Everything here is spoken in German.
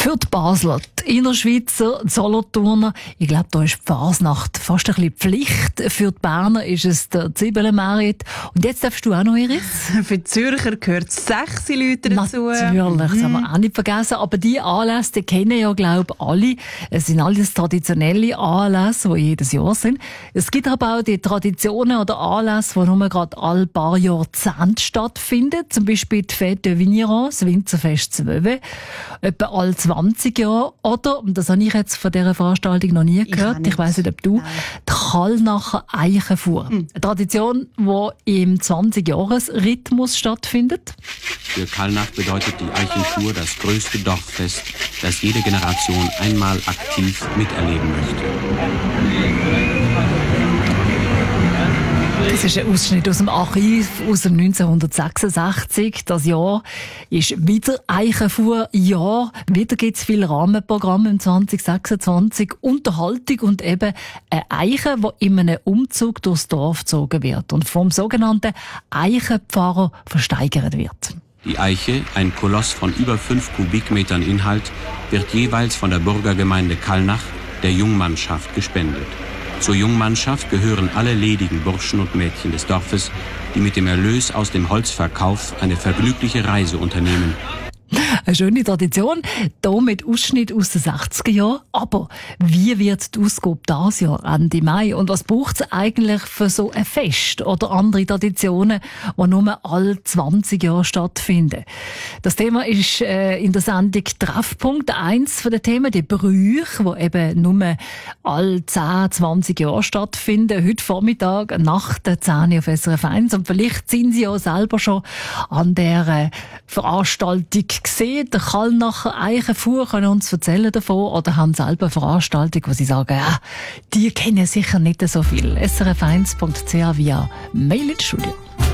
Für die Basler, die Innerschweizer, die Solothurner, ich glaube, da ist die Fasnacht fast ein bisschen Pflicht. Für die Berner ist es der Zwiebelmerit. Und jetzt darfst du auch noch, Iris? Für die Zürcher gehört 6 Leute dazu. Natürlich, das haben wir auch nicht vergessen. Aber die Anlässe, die kennen ja, glaube ich, alle. Es sind alles traditionelle Anlässe, die jedes Jahr sind. Es gibt aber auch die Traditionen oder Anlässe, die nur gerade alle paar Jahrzehnte stattfinden. Zum Beispiel die Fête de Vigneron, das Winzerfest 12. Etwa alle 20 Jahre. Oder, und das habe ich jetzt von dieser Veranstaltung noch nie gehört, ich weiss nicht, ob du, die Kallnacher Eichenfuhr. Eine Tradition, die im 20-Jahres-Rhythmus stattfindet. Für Kallnach bedeutet die Eichenfuhr das größte Dorffest, das jede Generation einmal aktiv miterleben möchte. Das ist ein Ausschnitt aus dem Archiv aus dem 1966. Das Jahr ist wieder Eichenfuhrjahr. Wieder gibt es viele Rahmenprogramme im 2026. Unterhaltung und eben eine Eiche, die in einem Umzug durchs Dorf gezogen wird und vom sogenannten Eichenpfarrer versteigert wird. Die Eiche, ein Koloss von über 5 Kubikmetern Inhalt, wird jeweils von der Bürgergemeinde Kallnach, der Jungmannschaft, gespendet. Zur Jungmannschaft gehören alle ledigen Burschen und Mädchen des Dorfes, die mit dem Erlös aus dem Holzverkauf eine vergnügliche Reise unternehmen. Eine schöne Tradition, hier mit Ausschnitt aus den 60er Jahren. Aber wie wird die Ausgabe dieses Jahr, Ende Mai? Und was braucht es eigentlich für so ein Fest oder andere Traditionen, die nur alle 20 Jahre stattfinden? Das Thema ist in der Sendung Treffpunkt. Eins von den Themen, die Brüche, die eben nur alle 10, 20 Jahre stattfinden. Heute Vormittag nach der 10 auf SRF 1. Und vielleicht sind Sie ja selber schon an der Veranstaltung gesehen, der Kallnacher Eichenfuhr, können uns erzählen davon oder haben selber eine Veranstaltung, wo sie sagen, die kennen sicher nicht so viel. srf1.ch via Mail ins Studio.